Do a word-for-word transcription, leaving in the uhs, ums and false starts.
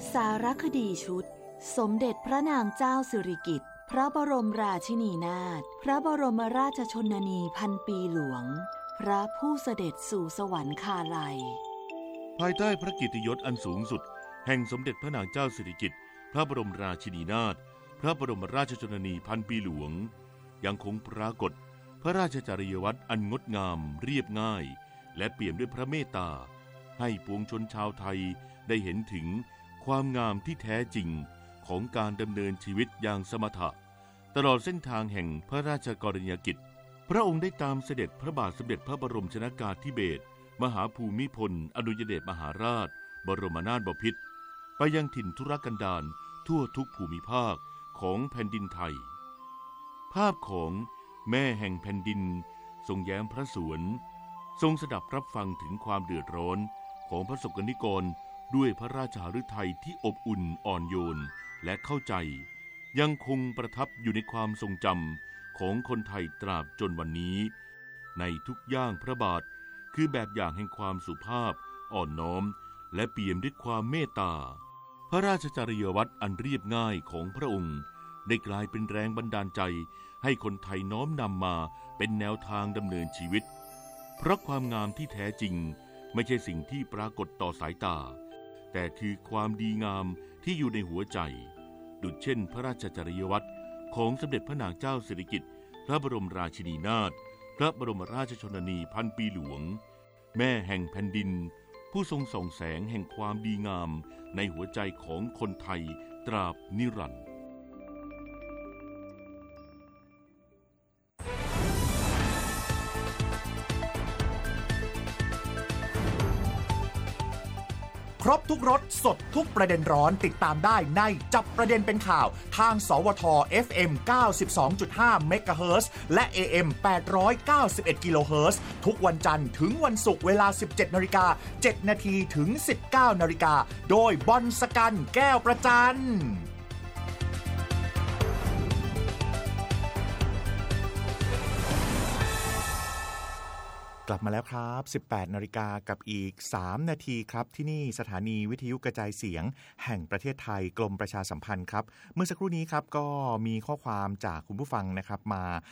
สารคดีชุดสมเด็จพระนางเจ้าสิริกิติ์พระบรมราชินีนาถพระบรมราชชนนีพันปีหลวงพระผู้เสด็จสู่สวรรคาลัยภายใต้พระเกียรติยศอันสูงสุดแห่งสมเด็จพระนางเจ้าสิริกิติ์พระบรมราชินีนาถพระบรมราชชนนีพันปีหลวงยังคงปรากฏพระราชจริยวัตรอันงดงามเรียบง่ายและเปี่ยมด้วยพระเมตตาให้ปวงชนชาวไทยได้เห็นถึงความงามที่แท้จริงของการดำเนินชีวิตอย่างสมถะตลอดเส้นทางแห่งพระราชกรณียกิจพระองค์ได้ตามเสด็จพระบาทสมเด็จพระบรมชนกาธิเบศรมหาภูมิพลอดุลยเดชมหาราชบรมนาถบพิตรไปยังถิ่นทุรกันดารทั่วทุกภูมิภาคของแผ่นดินไทยภาพของแม่แห่งแผ่นดินทรงแย้มพระสวนทรงสดับรับฟังถึงความเดือดร้อนของพระสกนิกรด้วยพระราชหฤทัยที่อบอุ่นอ่อนโยนและเข้าใจยังคงประทับอยู่ในความทรงจำของคนไทยตราบจนวันนี้ในทุกย่างพระบาทคือแบบอย่างแห่งความสุภาพอ่อนน้อมและเปี่ยมด้วยความเมตตาพระราชจริยวัตรอันเรียบง่ายของพระองค์ได้กลายเป็นแรงบันดาลใจให้คนไทยน้อมนำมาเป็นแนวทางดำเนินชีวิตเพราะความงามที่แท้จริงไม่ใช่สิ่งที่ปรากฏต่อสายตาแต่คือความดีงามที่อยู่ในหัวใจดุจเช่นพระราชจริยวัตรของสมเด็จพระนางเจ้าสิริกิติ์พระบรมราชินีนาถพระบรมราชชนนีพันปีหลวงแม่แห่งแผ่นดินผู้ทรงส่องแสงแห่งความดีงามในหัวใจของคนไทยตราบนิรันดร์ครบทุกรสสดทุกประเด็นร้อนติดตามได้ในจับประเด็นเป็นข่าวทางสวท เอฟ เอ็ม เก้าสิบสองจุดห้า เมกะเฮิรตซ์และ เอ เอ็ม แปดร้อยเก้าสิบเอ็ด กิโลเฮิรตซ์ทุกวันจันทร์ถึงวันศุกร์เวลา สิบเจ็ดนาฬิกาเจ็ดนาทีถึง สิบเก้านาฬิกาโดยบอลสกันแก้วประจันกลับมาแล้วครับ สิบแปดนาฬิกากับอีกสามนาทีครับที่นี่สถานีวิทยุกระจายเสียงแห่งประเทศไทยกรมประชาสัมพันธ์ครับเมื่อสักครู่นี้ครับก็มีข้อความจากคุณผู้ฟังนะครับมา